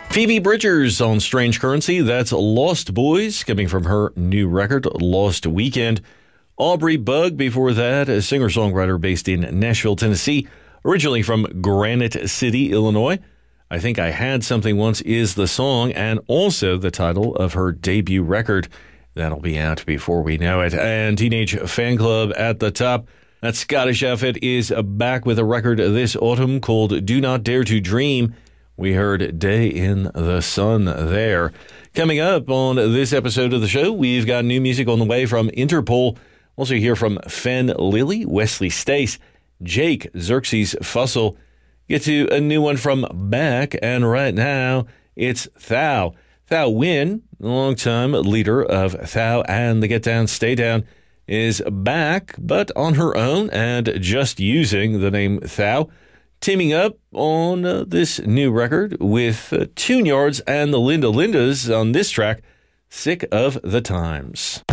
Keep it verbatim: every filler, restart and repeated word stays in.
Phoebe Bridgers on Strange Currency. That's Lost Boys, coming from her new record, Lost Weekend. Aubrey Bugg before that, a singer-songwriter based in Nashville, Tennessee, originally from Granite City, Illinois. I Think I Had Something Once is the song, and also the title of her debut record. That'll be out before we know it. And Teenage Fan Club at the top. That Scottish outfit is back with a record this autumn called Do Not Dare to Dream. We heard Day in the Sun there. Coming up on this episode of the show, we've got new music on the way from Interpol. Also hear from Fen Lily, Wesley Stace, Jake, Xerxes Fussell. Get to a new one from Beck, and right now it's Thao. Thao Nguyen, longtime leader of Thao and the Get Down, Stay Down, is back, but on her own and just using the name Thao, teaming up on uh, this new record with uh, Tune Yards and the Linda Lindas on this track, Sick of the Times.